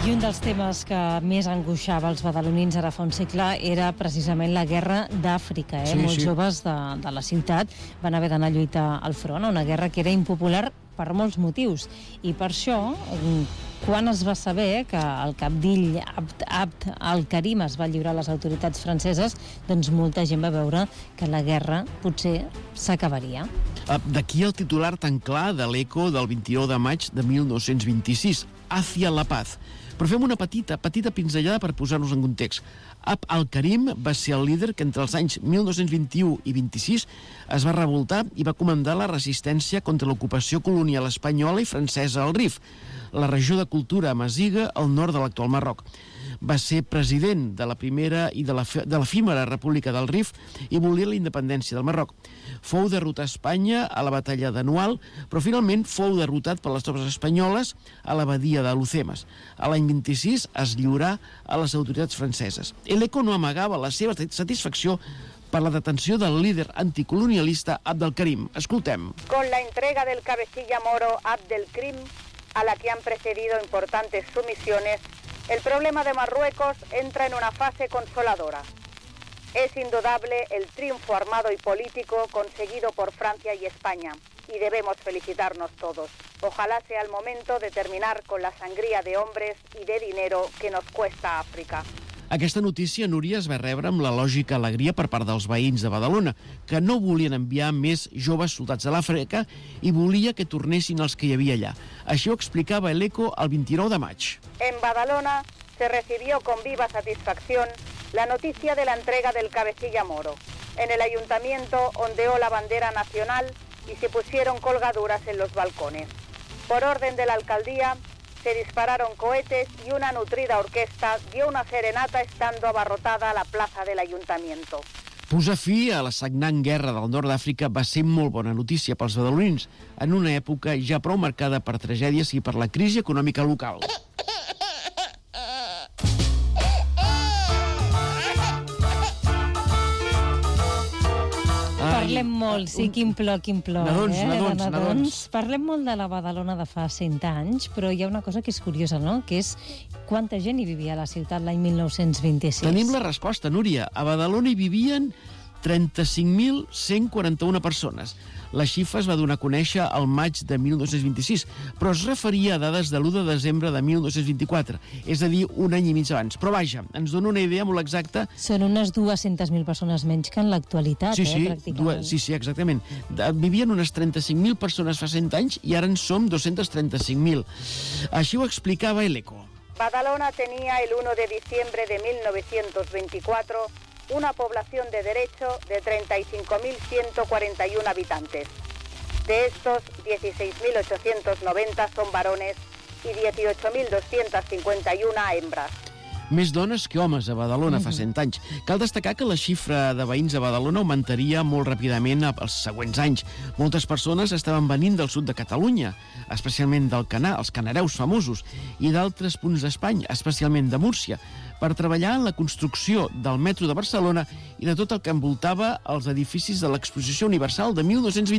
I un dels temes que més angoixava els badalonins ara fa un segle era precisament la guerra d'Àfrica. Molts joves de la ciutat van haver d'anar a lluitar al front, una guerra que era impopular per molts motius. I per això, quan es va saber que el cabdill Abd al-Karim es va lliurar a les autoritats franceses, doncs molta gent va veure que la guerra potser s'acabaria. D'aquí el titular tan clar de l'Eco del 29 de maig de 1926, Hacia la paz. Però fem una petita pinzellada per posar-nos en context. Abd al-Karim va ser el líder que entre els anys 1921 i 26 es va revoltar i va comandar la resistència contra l'ocupació colonial espanyola i francesa al Rif, la regió de cultura amaziga al nord de l'actual Marroc. Va ser president de la primera i de l'efímera República del Rif i volia la independència del Marroc. Fou derrotat a Espanya a la batalla d'Anual, però finalment fou derrotat per les tropes espanyoles a la badia de Lucemas. A l'any 26 es lliurà a les autoritats franceses. L'Eco no amagava la seva satisfacció per la detenció del líder anticolonialista Abd al-Karim. Escoltem. Con la entrega del cabecilla moro Abd al-Karim, a la que han precedido importantes sumisiones, el problema de Marruecos entra en una fase consoladora. Es indudable el triunfo armado y político conseguido por Francia y España, y debemos felicitarnos todos. Ojalá sea el momento de terminar con la sangría de hombres y de dinero que nos cuesta África. Aquesta notícia, Núria, es va rebre amb la lògica alegria per part dels veïns de Badalona, que no volien enviar més joves soldats a l'Àfrica i volia que tornessin els que hi havia allà. Així ho explicava l'Eco el 29 de maig. En Badalona se recibió con viva satisfacción la noticia de la entrega del cabecilla moro. En el ayuntamiento ondeó la bandera nacional y se pusieron colgaduras en los balcones. Por orden de la alcaldía, se dispararon cohetes y una nutrida orquesta dio una serenata estando abarrotada la plaza del ayuntamiento. Posar fi a la sagnant guerra del nord d'Àfrica va ser molt bona notícia pels badalonins, en una època ja prou marcada per tragèdies i per la crisi econòmica local. Parlem molt, sí, quin plor. Nadons. Parlem molt de la Badalona de fa 100 anys, però hi ha una cosa que és curiosa, no? Que és quanta gent hi vivia a la ciutat l'any 1926. Tenim la resposta, Núria. A Badalona hi vivien 35.141 persones. La xifra es va donar a conèixer al maig de 1926, però es referia a dades de l'1 de desembre de 1924, és a dir, un any i mig abans. Però vaja, ens dona una idea molt exacta. Són unes 200.000 persones menys que en l'actualitat, pràcticament. Sí, exactament. Vivien unes 35.000 persones fa 100 anys i ara en som 235.000. Així ho explicava l'Eco. Badalona tenía el 1 de diciembre de 1924 una población de derecho de 35.141 habitantes. De estos, 16.890 son varones y 18.251 hembras. Més dones que homes a Badalona fa 100 anys. Cal destacar que la xifra de veïns a Badalona augmentaria molt ràpidament els següents anys. Moltes persones estaven venint del sud de Catalunya, especialment del Canà, els canareus famosos, i d'altres punts d'Espanya, especialment de Múrcia, per treballar en la construcció del metro de Barcelona i de tot el que envoltava els edificis de l'Exposició Universal de 1920.